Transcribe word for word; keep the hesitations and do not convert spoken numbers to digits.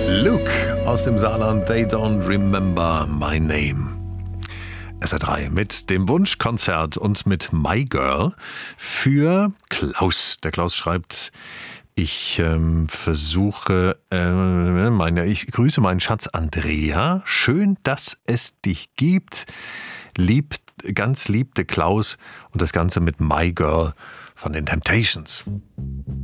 Luke aus dem Saarland, They Don't Remember My Name. S R drei mit dem Wunschkonzert und mit My Girl für Klaus. Der Klaus schreibt, ich ähm, versuche, äh, meine, ich grüße meinen Schatz Andrea. Schön, dass es dich gibt. Lieb, ganz liebte Klaus und das Ganze mit My Girl von den Temptations.